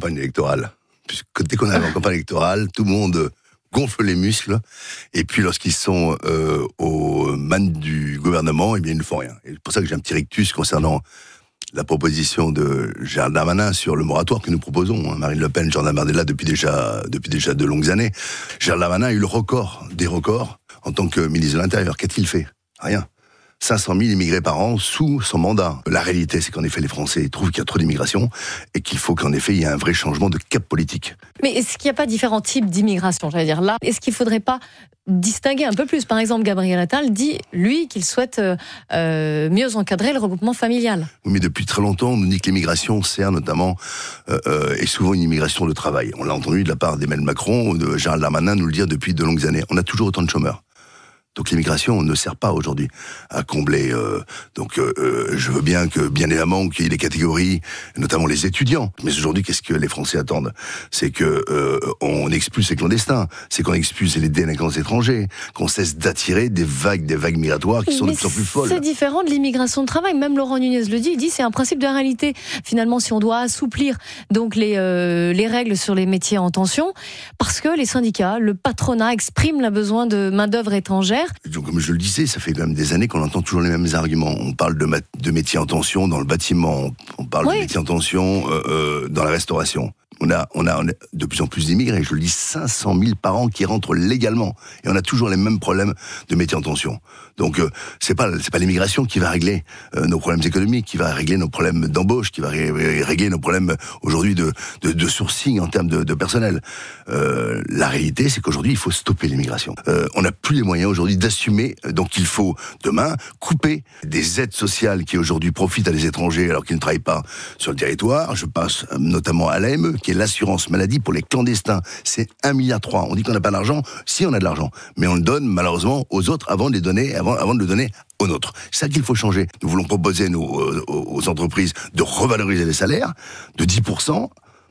campagne électorale. Puisque dès qu'on arrive en campagne électorale, tout le monde gonfle les muscles, et puis lorsqu'ils sont aux manes du gouvernement, eh bien ils ne font rien. Et c'est pour ça que j'ai un petit rictus concernant la proposition de Gérald Darmanin sur le moratoire que nous proposons. Marine Le Pen, Jordan Bardella, depuis déjà de longues années. Gérald Darmanin a eu le record des records en tant que ministre de l'Intérieur. Qu'a-t-il fait? Rien. 500 000 immigrés par an sous son mandat. La réalité, c'est qu'en effet, les Français trouvent qu'il y a trop d'immigration et qu'il faut qu'en effet, il y ait un vrai changement de cap politique. Mais est-ce qu'il n'y a pas différents types d'immigration, j'allais dire là? Est-ce qu'il ne faudrait pas distinguer un peu plus? Par exemple, Gabriel Attal dit, lui, qu'il souhaite mieux encadrer le regroupement familial. Oui, mais depuis très longtemps, on nous dit que l'immigration sert notamment, et souvent une immigration de travail. On l'a entendu de la part d'Emmanuel Macron ou de Gérald Darmanin nous le dire depuis de longues années. On a toujours autant de chômeurs. Donc l'immigration ne sert pas aujourd'hui à combler. Je veux bien évidemment, qu'il y ait des catégories, notamment les étudiants. Mais aujourd'hui, qu'est-ce que les Français attendent? C'est que on expulse les clandestins, c'est qu'on expulse les délinquants étrangers, qu'on cesse d'attirer des vagues migratoires qui sont de plus en plus folles. C'est différent de l'immigration de travail. Même Laurent Nunez le dit. Il dit c'est un principe de réalité. Finalement, si on doit assouplir donc les règles sur les métiers en tension, parce que les syndicats, le patronat expriment le besoin de main d'œuvre étrangère. Donc, comme je le disais, ça fait quand même des années qu'on entend toujours les mêmes arguments. On parle de métiers en tension dans le bâtiment, on parle de métiers en tension dans la restauration. On a de plus en plus d'immigrés, je le dis, 500 000 par an qui rentrent légalement. Et on a toujours les mêmes problèmes de métiers en tension. Donc, c'est pas l'immigration qui va régler nos problèmes économiques, qui va régler nos problèmes d'embauche, qui va régler nos problèmes aujourd'hui de sourcing en termes de personnel. La réalité, c'est qu'aujourd'hui, il faut stopper l'immigration. On n'a plus les moyens aujourd'hui d'assumer, donc il faut demain couper des aides sociales qui aujourd'hui profitent à des étrangers alors qu'ils ne travaillent pas sur le territoire. Je passe notamment à l'AME, qui est l'assurance maladie pour les clandestins. C'est 1,3 milliard. On dit qu'on n'a pas d'argent. Si, on a de l'argent. Mais on le donne, malheureusement, aux autres avant de le donner aux nôtres. C'est ça qu'il faut changer. Nous voulons proposer aux entreprises de revaloriser les salaires de 10%.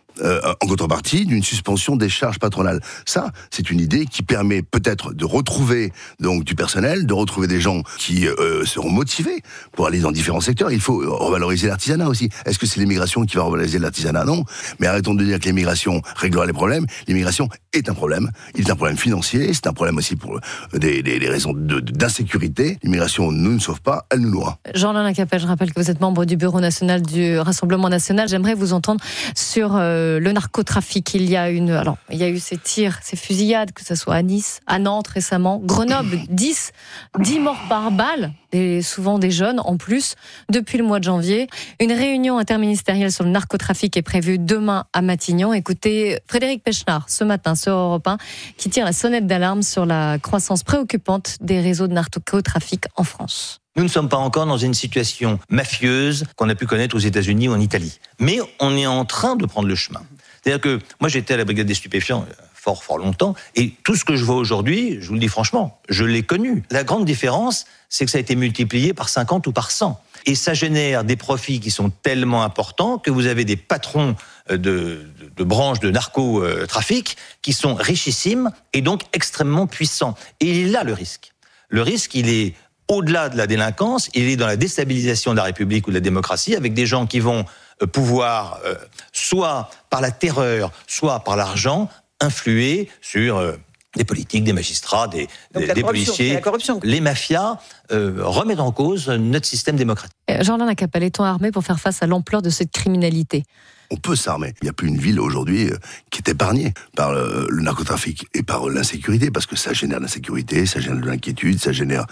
En contrepartie d'une suspension des charges patronales. Ça, c'est une idée qui permet peut-être de retrouver donc du personnel, de retrouver des gens qui seront motivés pour aller dans différents secteurs. Il faut revaloriser l'artisanat aussi. Est-ce que c'est l'immigration qui va revaloriser l'artisanat? Non. Mais arrêtons de dire que l'immigration réglera les problèmes. L'immigration est un problème. Il est un problème financier, c'est un problème aussi pour des raisons d'insécurité. L'immigration ne nous sauve pas, elle nous noie. Jean-Alain Capelle, je rappelle que vous êtes membre du bureau national du Rassemblement national. J'aimerais vous entendre sur le narcotrafic. Il y a eu ces tirs, ces fusillades, que ce soit à Nice, à Nantes récemment, Grenoble, 10 morts par balle, et souvent des jeunes en plus, depuis le mois de janvier. Une réunion interministérielle sur le narcotrafic est prévue demain à Matignon. Écoutez Frédéric Pechnard ce matin sur Europe 1 qui tire la sonnette d'alarme sur la croissance préoccupante des réseaux de narcotrafic en France. Nous ne sommes pas encore dans une situation mafieuse qu'on a pu connaître aux États-Unis ou en Italie. Mais on est en train de prendre le chemin. C'est-à-dire que moi, j'étais à la brigade des stupéfiants fort longtemps, et tout ce que je vois aujourd'hui, je vous le dis franchement, je l'ai connu. La grande différence, c'est que ça a été multiplié par 50 ou par 100. Et ça génère des profits qui sont tellement importants que vous avez des patrons de branches de narcotrafic qui sont richissimes et donc extrêmement puissants. Et il est là le risque. Le risque, il est au-delà de la délinquance, il est dans la déstabilisation de la République ou de la démocratie, avec des gens qui vont pouvoir, soit par la terreur, soit par l'argent, influer sur des politiques, des magistrats, des policiers. Les mafias remettent en cause notre système démocratique. Jean-Alain Capelle, est-on armé pour faire face à l'ampleur de cette criminalité ? On peut s'armer. Il n'y a plus une ville aujourd'hui qui est épargnée par le narcotrafic et par l'insécurité, parce que ça génère l'insécurité, ça génère de l'inquiétude, ça génère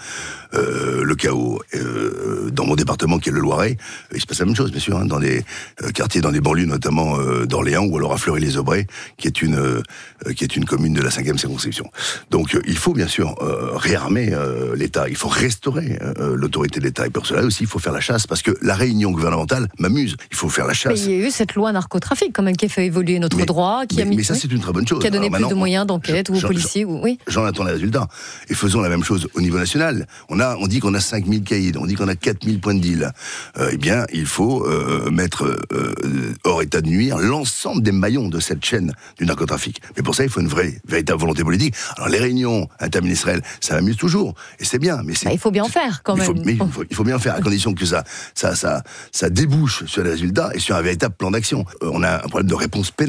le chaos. Dans mon département qui est le Loiret, il se passe la même chose, bien sûr, dans des quartiers, dans des banlieues, notamment d'Orléans, ou alors à Fleury-les-Aubrais, qui est une commune de la 5e circonscription. Donc il faut bien sûr réarmer l'État, il faut restaurer l'autorité de l'État. Et pour cela aussi, il faut faire la chasse, parce que la réunion gouvernementale m'amuse. Il faut faire la chasse. Mais il y a eu cette loi narcotrafic quand même qui a fait évoluer notre droit, mais ça c'est une très bonne chose. Qui a donné plus de moyens d'enquête aux policiers. Oui. J'en attends les résultats. Et faisons la même chose au niveau national. On dit qu'on a 5000 caïds, on dit qu'on a 4000 points de deal. Eh bien, il faut mettre hors état de nuire l'ensemble des maillons de cette chaîne du narcotrafic. Mais pour ça, il faut une véritable volonté politique. Alors les réunions interministérielles, ça m'amuse toujours, et c'est bien. Mais il faut bien en faire quand même. Il faut bien en faire, à condition que ça débouche sur les résultats et sur un véritable plan d'action. On a un problème de réponse pénale.